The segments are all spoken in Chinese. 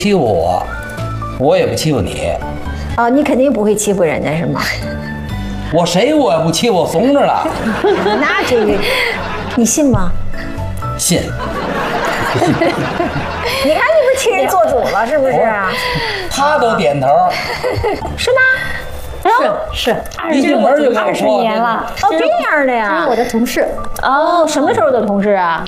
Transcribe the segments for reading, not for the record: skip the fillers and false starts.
欺负我，我也不欺负你。 哦，你肯定不会欺负人家是吗？ 我谁我也不欺负，我怂着了。 那这个，你信吗？ 信。 你看你不是替人做主了是不是？ 他都点头， 是吗？ 是一进门就跟我 20 说年了。 哦，这样的呀。 我的同事。 哦，什么时候的同事啊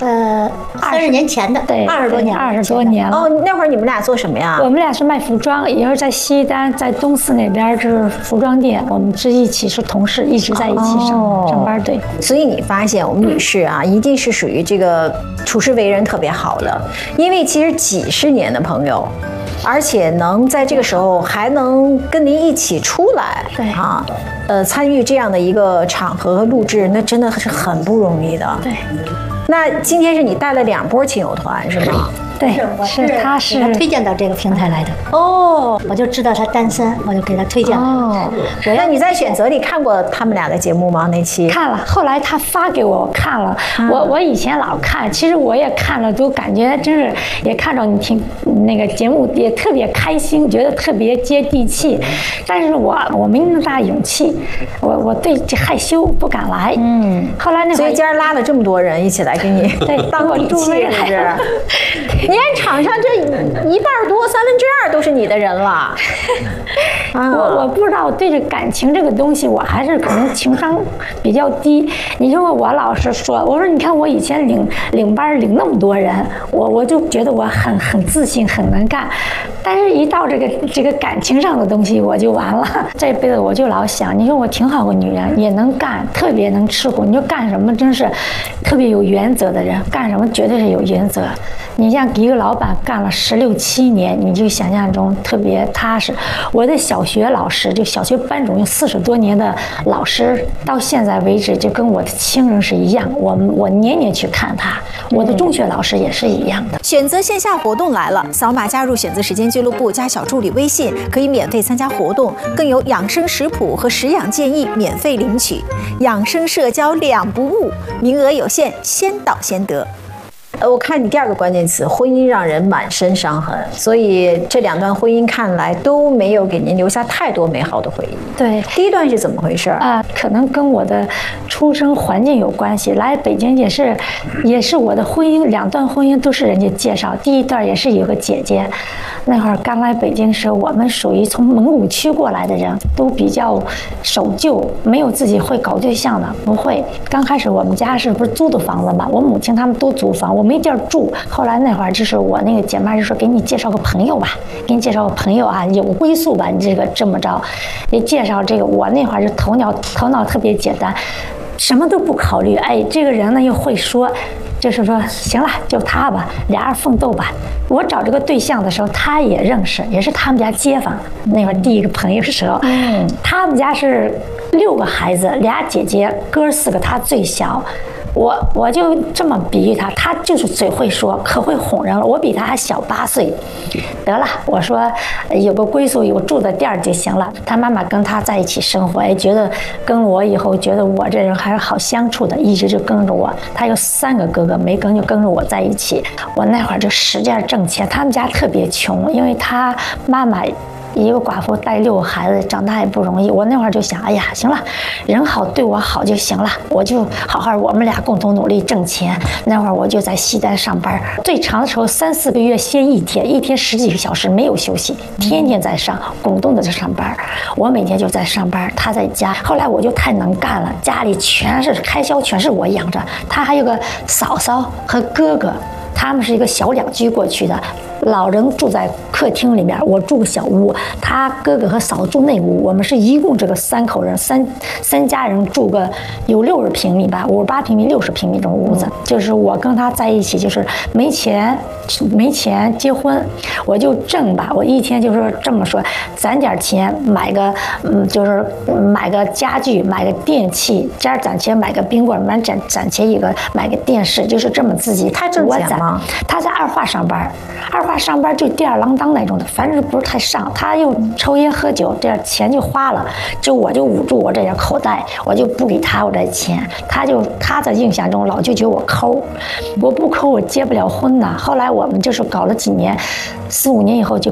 ？30年前的， 对 ，20多年 ，20多年了。 哦，那会儿你们俩做什么呀？ 我们俩是卖服装，也是在西单，在东四那边就是服装店，我们是一起是同事，一直在一起上班。对， 所以你发现我们女士啊，一定是属于这个处事为人特别好的，因为其实几十年的朋友。而且能在这个时候还能跟您一起出来， 对啊，参与这样的一个场合和录制，那真的是很不容易的。 对， 那今天是你带了2波亲友团是吗？ 对，他是推荐到这个平台来的。 哦， 我就知道他单身，我就给他推荐了。 哦，那你在选择里看过他们俩的节目吗？那期看了，后来他发给我看了。我以前老看，其实我也看了，都感觉真是也看着你听那个节目也特别开心，觉得特别接地气。但是我没那么大勇气，我对这害羞不敢来。后来那所以今儿拉了这么多人一起来给你当底气，是不是？你看场上这1半多2/3都是你的人了。 我不知道，对这感情这个东西，我还是可能情商比较低。你说我老是说，我说你看我以前领班领那么多人，我就觉得我很自信，很能干。但是一到这个感情上的东西，我就完了。这辈子我就老想，你说我挺好个女人，也能干，特别能吃苦。你说干什么真是特别有原则的人，干什么绝对是有原则。你像一个老板干了16、17年，你就想象中特别踏实。我的小学老师，就小学班主任40多年的老师，到现在为止就跟我的亲人是一样。我年年去看他。我的中学老师也是一样的。 选择线下活动来了，扫码加入选择时间俱乐部，加小助理微信，可以免费参加活动，更有养生食谱和食养建议免费领取。养生社交2不误，名额有限，先到先得。我看你第2个关键词，婚姻让人满身伤痕，所以这2段婚姻看来都没有给您留下太多美好的回忆。 对， 第1段是怎么回事可能跟我的出生环境有关系。来北京也是我的婚姻，2段婚姻都是人家介绍。第1段也是有个姐姐，那会儿刚来北京时，我们属于从蒙古区过来的人，都比较守旧，没有自己会搞对象的，不会。刚开始我们家不是租的房子嘛，我母亲他们都租房，我没地儿住。后来那会儿就是我那个姐妹就说，给你介绍个朋友吧，给你介绍个朋友啊，有个归宿吧，你这么着，你介绍这个。我那会儿是头脑特别简单，什么都不考虑。哎，这个人呢又会说，就是说行了，就他吧，俩人奋斗吧。我找这个对象的时候，他也认识，也是他们家街坊。那会儿第1个朋友的时候，他们家是6个孩子，2姐姐，哥4个，他最小。我就这么比喻他，他就是嘴会说，可会哄人了。我比他还小8岁，得了，我说有个归宿，有住的地儿就行了。他妈妈跟他在一起生活，也觉得跟我以后觉得我这人还是好相处的，一直就跟着我。他有3个哥哥，没跟就跟着我在一起。我那会儿就使劲挣钱，他们家特别穷，因为他妈妈一个寡妇带6个孩子，长大也不容易。我那会儿就想，哎呀，行了，人好对我好就行了，我就好好，我们俩共同努力挣钱。那会儿我就在西单上班，最长的时候3、4个月歇1天，一天10几个小时没有休息，天天在上，滚动的在上班。我每天就在上班，他在家。后来我就太能干了，家里全是开销，全是我养着。他还有个嫂嫂和哥哥，他们是一个小2居过去的。老人住在客厅里面，我住个小屋，他哥哥和嫂子住内屋。我们是一共这个3口人，三家人住个有60平米吧，58平米、60平米这种屋子。就是我跟他在一起，就是没钱结婚，我就挣吧。我一天就是这么说，攒点钱买个就是买个家具，买个电器，加攒钱买个冰棍，攒钱买个电视，就是这么自己。 他挣钱吗？ 他在二化上班，上班就吊儿郎当那种的，反正不是太上。他又抽烟喝酒，这点钱就花了，我就捂住我这点口袋，我就不给他我这钱。他在印象中老就觉得我抠，我不抠我结不了婚呐。后来我们就是搞了几年，4、5年以后就